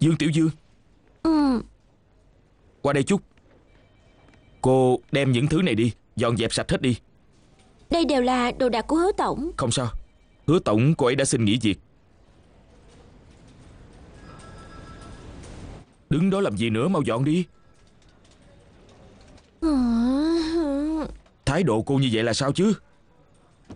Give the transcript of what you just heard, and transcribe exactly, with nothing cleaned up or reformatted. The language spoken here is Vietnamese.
Dương Tiểu Dương. Ừ. Qua đây chút. Cô đem những thứ này đi, dọn dẹp sạch hết đi. Đây đều là đồ đạc của Hứa tổng. Không sao, Hứa tổng cô ấy đã xin nghỉ việc. Đứng đó làm gì nữa, mau dọn đi. Thái độ cô như vậy là sao chứ?